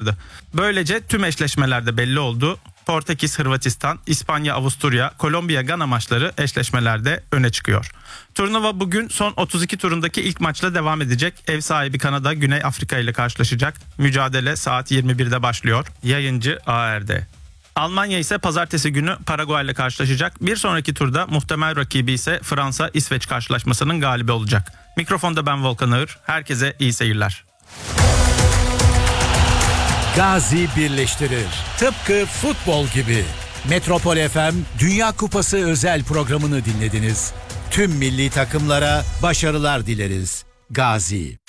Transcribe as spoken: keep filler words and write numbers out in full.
vardı. Böylece tüm eşleşmelerde belli oldu. Portekiz, Hırvatistan, İspanya, Avusturya, Kolombiya, Gana maçları eşleşmelerde öne çıkıyor. Turnuva bugün son otuz iki turundaki ilk maçla devam edecek. Ev sahibi Kanada, Güney Afrika ile karşılaşacak. Mücadele saat yirmi birde başlıyor. Yayıncı A R D. Almanya ise pazartesi günü Paraguay ile karşılaşacak. Bir sonraki turda muhtemel rakibi ise Fransa-İsveç karşılaşmasının galibi olacak. Mikrofonda ben Volkan Ağır. Herkese iyi seyirler. Gazi birleştirir. Tıpkı futbol gibi. Metropol F M Dünya Kupası özel programını dinlediniz. Tüm milli takımlara başarılar dileriz. Gazi.